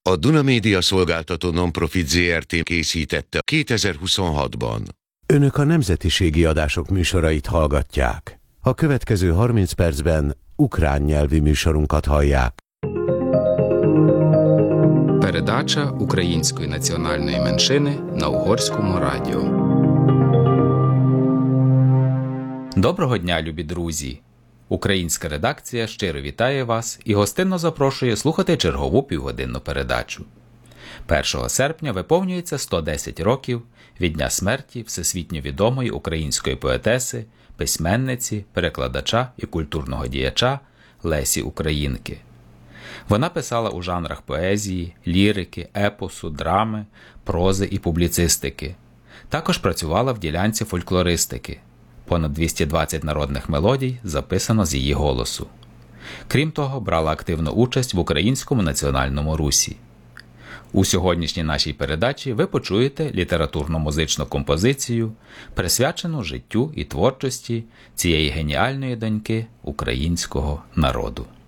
A Duna Média Szolgáltató Nonprofit Zrt. Készítette 2026-ban. Önök a nemzetiségi adások műsorait hallgatják. A következő 30 percben ukrán nyelvi műsorunkat hallják. Передача української національної меншини на Угорському радіо. Доброго дня, любі друзі! Українська редакція щиро вітає вас і гостинно запрошує слухати чергову півгодинну передачу. 1 серпня виповнюється 110 років від дня смерті всесвітньо відомої української поетеси, письменниці, перекладача і культурного діяча Лесі Українки. Вона писала у жанрах поезії, лірики, епосу, драми, прози і публіцистики. Також працювала в ділянці фольклористики. Понад 220 народних мелодій записано з її голосу. Крім того, брала активну участь в українському національному русі. У сьогоднішній нашій передачі ви почуєте літературно-музичну композицію, присвячену життю і творчості цієї геніальної доньки українського народу.